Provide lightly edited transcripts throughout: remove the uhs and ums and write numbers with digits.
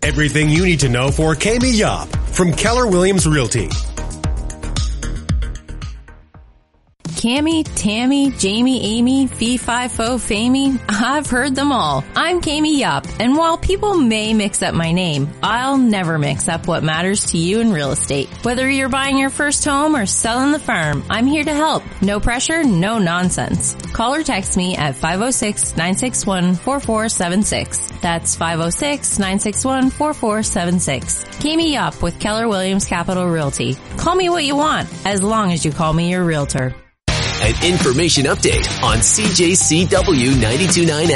Everything you need to know for Kami Yop from Keller Williams Realty. Cammy, Tammy, Jamie, Amy, Fee, Fi, Fo, Famey. I've heard them all. I'm Kami Yop, and while people may mix up my name, I'll never mix up what matters to you in real estate. Whether you're buying your first home or selling the farm, I'm here to help. No pressure, no nonsense. Call or text me at 506-961-4476. That's 506-961-4476. Kami Yop with Keller Williams Capital Realty. Call me what you want, as long as you call me your realtor. An information update on CJCW 92.9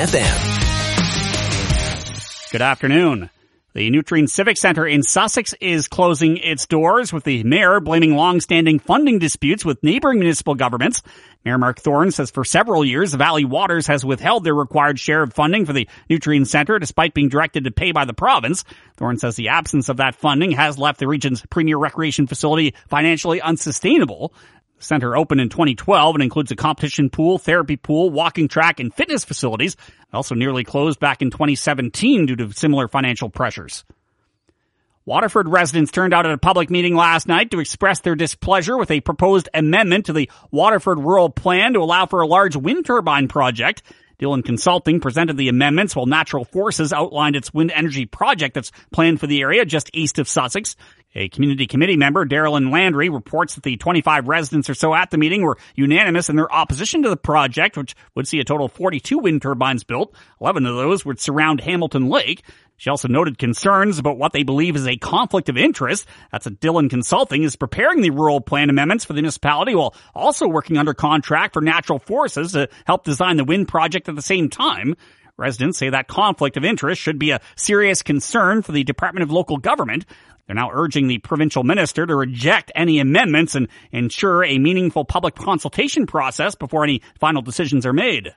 FM. Good afternoon. The Nutrien Civic Center in Sussex is closing its doors, with the mayor blaming long-standing funding disputes with neighboring municipal governments. Mayor Mark Thorne says for several years, Valley Waters has withheld their required share of funding for the Nutrien Center, despite being directed to pay by the province. Thorne says the absence of that funding has left the region's premier recreation facility financially unsustainable. The center opened in 2012 and includes a competition pool, therapy pool, walking track, and fitness facilities. It also nearly closed back in 2017 due to similar financial pressures. Waterford residents turned out at a public meeting last night to express their displeasure with a proposed amendment to the Waterford Rural Plan to allow for a large wind turbine project. Dillon Consulting presented the amendments, while Natural Forces outlined its wind energy project that's planned for the area just east of Sussex. A community committee member, Darylyn Landry, reports that the 25 residents or so at the meeting were unanimous in their opposition to the project, which would see a total of 42 wind turbines built. 11 of those would surround Hamilton Lake. She also noted concerns about what they believe is a conflict of interest. That's that Dillon Consulting is preparing the rural plan amendments for the municipality while also working under contract for Natural Forces to help design the wind project at the same time. Residents say that conflict of interest should be a serious concern for the Department of Local Government. They're now urging the provincial minister to reject any amendments and ensure a meaningful public consultation process before any final decisions are made.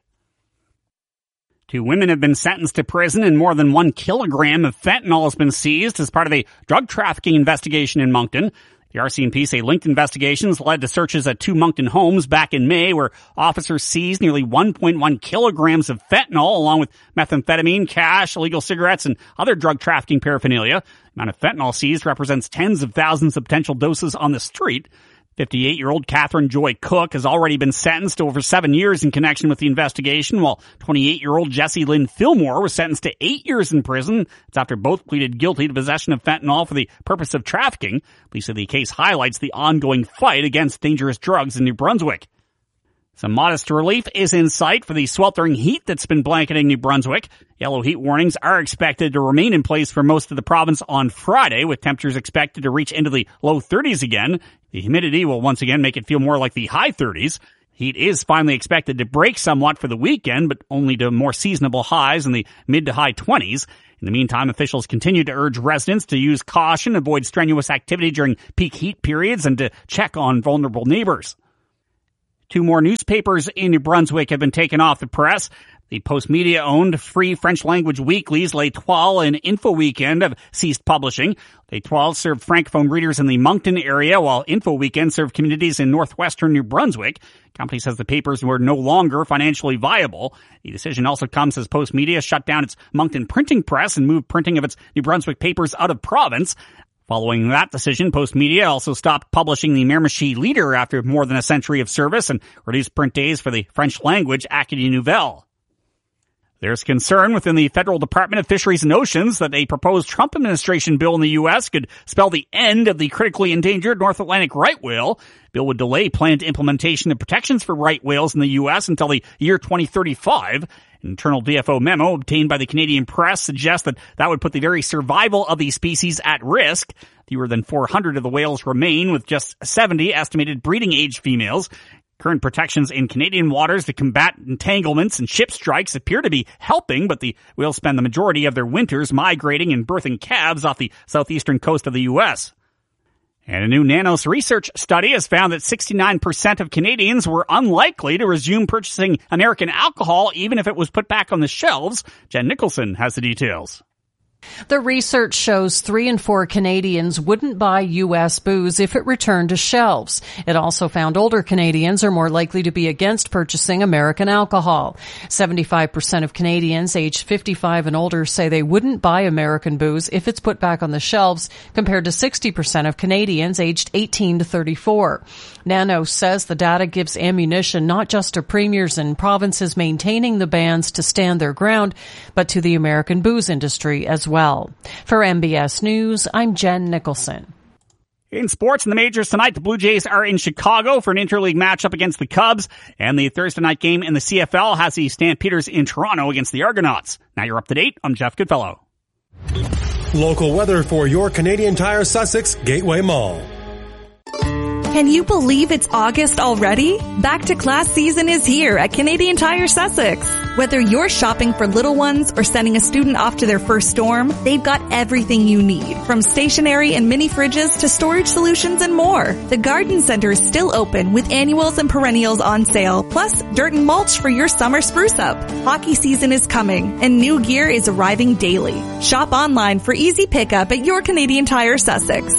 2 women have been sentenced to prison, and more than 1 kilogram of fentanyl has been seized as part of a drug trafficking investigation in Moncton. The RCMP say linked investigations led to searches at 2 Moncton homes back in May, where officers seized nearly 1.1 kilograms of fentanyl, along with methamphetamine, cash, illegal cigarettes, and other drug trafficking paraphernalia. The amount of fentanyl seized represents tens of thousands of potential doses on the street. 58-year-old Catherine Joy Cook has already been sentenced to over 7 years in connection with the investigation, while 28-year-old Jessie Lynn Fillmore was sentenced to 8 years in prison. It's after both pleaded guilty to possession of fentanyl for the purpose of trafficking. Police say the case highlights the ongoing fight against dangerous drugs in New Brunswick. Some modest relief is in sight for the sweltering heat that's been blanketing New Brunswick. Yellow heat warnings are expected to remain in place for most of the province on Friday, with temperatures expected to reach into the low 30s again. The humidity will once again make it feel more like the high 30s. Heat is finally expected to break somewhat for the weekend, but only to more seasonable highs in the mid to high 20s. In the meantime, officials continue to urge residents to use caution, avoid strenuous activity during peak heat periods, and to check on vulnerable neighbors. 2 more newspapers in New Brunswick have been taken off the press. The Post Media-owned free French-language weeklies L'Etoile and Info Weekend have ceased publishing. L'Etoile served Francophone readers in the Moncton area, while Info Weekend served communities in northwestern New Brunswick. The company says the papers were no longer financially viable. The decision also comes as Post Media shut down its Moncton printing press and moved printing of its New Brunswick papers out of province. Following that decision, Post Media also stopped publishing the Miramichi Leader after more than a century of service and reduced print days for the French-language Acadie Nouvelle. There's concern within the Federal Department of Fisheries and Oceans that a proposed Trump administration bill in the U.S. could spell the end of the critically endangered North Atlantic right whale. The bill would delay planned implementation of protections for right whales in the U.S. until the year 2035. An internal DFO memo obtained by the Canadian press suggests that would put the very survival of these species at risk. Fewer than 400 of the whales remain, with just 70 estimated breeding age females. Current protections in Canadian waters to combat entanglements and ship strikes appear to be helping, but the whales spend the majority of their winters migrating and birthing calves off the southeastern coast of the U.S. And a new Nanos research study has found that 69% of Canadians were unlikely to resume purchasing American alcohol even if it was put back on the shelves. Jen Nicholson has the details. The research shows 3 in 4 Canadians wouldn't buy U.S. booze if it returned to shelves. It also found older Canadians are more likely to be against purchasing American alcohol. 75% of Canadians aged 55 and older say they wouldn't buy American booze if it's put back on the shelves, compared to 60% of Canadians aged 18 to 34. Nanos says the data gives ammunition not just to premiers and provinces maintaining the bans to stand their ground, but to the American booze industry as well. For MBS News, I'm Jen Nicholson. In sports in the majors tonight, the Blue Jays are in Chicago for an interleague matchup against the Cubs, and the Thursday night game in the CFL has the Stampeders in Toronto against the Argonauts. Now you're up to date. I'm Jeff Goodfellow. Local weather for your Canadian Tire Sussex Gateway Mall. Can you believe it's August already? Back to class season is here at Canadian Tire Sussex. Whether you're shopping for little ones or sending a student off to their first storm, they've got everything you need, from stationery and mini fridges to storage solutions and more. The garden center is still open with annuals and perennials on sale, plus dirt and mulch for your summer spruce up. Hockey season is coming and new gear is arriving daily. Shop online for easy pickup at your Canadian Tire Sussex.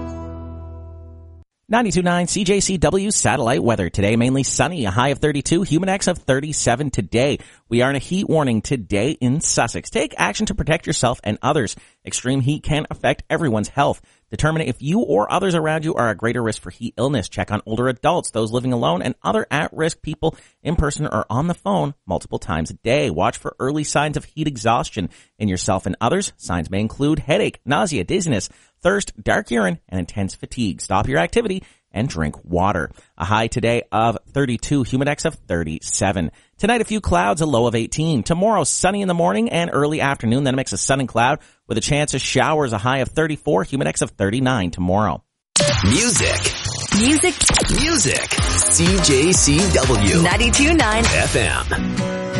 92.9 CJCW satellite weather. Today, mainly sunny, a high of 32, Humidex of 37 today. We are in a heat warning today in Sussex. Take action to protect yourself and others. Extreme heat can affect everyone's health. Determine if you or others around you are at greater risk for heat illness. Check on older adults, those living alone, and other at-risk people in person or on the phone multiple times a day. Watch for early signs of heat exhaustion in yourself and others. Signs may include headache, nausea, dizziness, thirst, dark urine, and intense fatigue. Stop your activity and drink water. A high today of 32, Humidex of 37. Tonight, a few clouds, a low of 18. Tomorrow, sunny in the morning and early afternoon, then a mix of sun and cloud with a chance of showers, a high of 34, Humidex of 39 tomorrow. Music. CJCW 92.9 FM.